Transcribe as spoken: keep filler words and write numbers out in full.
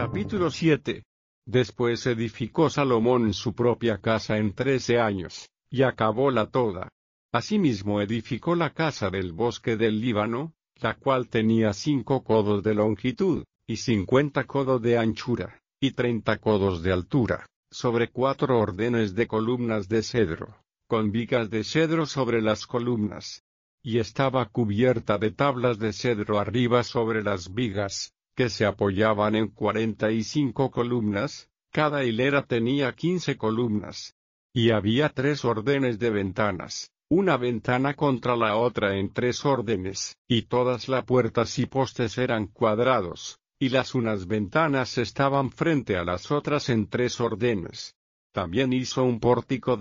Capítulo siete. Después edificó Salomón su propia casa en trece años, y acabóla toda. Asimismo edificó la casa del bosque del Líbano, la cual tenía cinco codos de longitud, y cincuenta codos de anchura, y treinta codos de altura, sobre cuatro ordenes de columnas de cedro, con vigas de cedro sobre las columnas. Y estaba cubierta de tablas de cedro arriba sobre las vigas, que se apoyaban en cuarenta y cinco columnas, cada hilera tenía quince columnas. Y había tres órdenes de ventanas, una ventana contra la otra en tres órdenes, y todas las puertas y postes eran cuadrados, y las unas ventanas estaban frente a las otras en tres órdenes. También hizo un pórtico